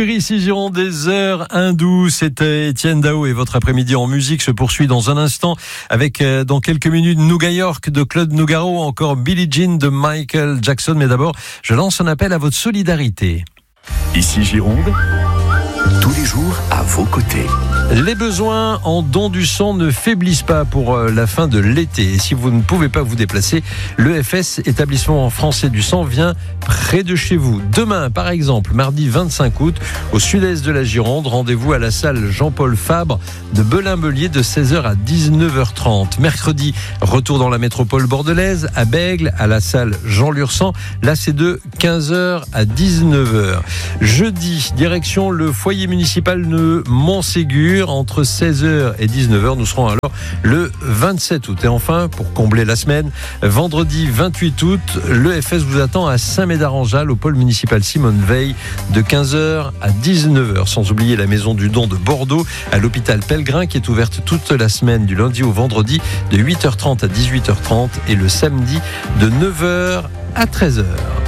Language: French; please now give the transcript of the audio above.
Chérie, ici Gironde, des heures hindoues. C'était Étienne Dao et votre après-midi en musique se poursuit dans un instant avec dans quelques minutes Nougat York de Claude Nougaro, encore Billie Jean de Michael Jackson. Mais d'abord, je lance un appel à votre solidarité. Ici Gironde, tous les jours à vos côtés. Les besoins en don du sang ne faiblissent pas pour la fin de l'été. Et si vous ne pouvez pas vous déplacer, l'EFS, établissement français du sang, vient près de chez vous. Demain, par exemple, mardi 25 août, au sud-est de la Gironde, rendez-vous à la salle Jean-Paul Fabre de Belin-Bellier de 16h à 19h30. Mercredi, retour dans la métropole bordelaise, à Bègles, à la salle Jean Lursan. Là, c'est de 15h à 19h. Jeudi, direction le foyer municipal de Montségur. Entre 16h et 19h, nous serons alors le 27 août. Et enfin, pour combler la semaine, vendredi 28 août, l'EFS vous attend à Saint-Médard-en-Jalles, au pôle municipal Simone Veil, de 15h à 19h. Sans oublier la maison du don de Bordeaux, à l'hôpital Pellegrin, qui est ouverte toute la semaine, du lundi au vendredi, de 8h30 à 18h30, et le samedi, de 9h à 13h.